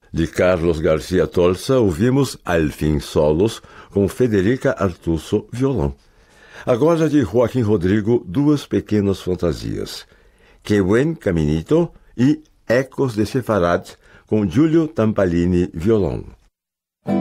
De Carlos Garcia Tolsa, ouvimos Al Fin Solos, com Federica Artuso, violão. Agora, de Joaquim Rodrigo, duas pequenas fantasias. Que Buen Caminito e Ecos de Sefarad, com Giulio Tampalini, violão.